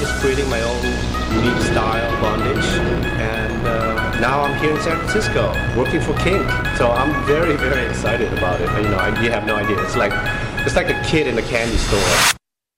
just creating my own unique style, bondage, and now I'm here in San Francisco working for Kink. So I'm very, very excited about it. You know, you have no idea. It's like a kid in a candy store.